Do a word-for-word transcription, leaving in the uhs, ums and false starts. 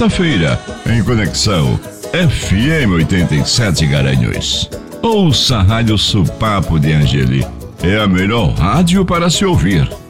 sexta-feira, em Conexão F M oitenta e sete Garanhuns. Ouça a Rádio Supapo de Angeli. É a melhor rádio para se ouvir.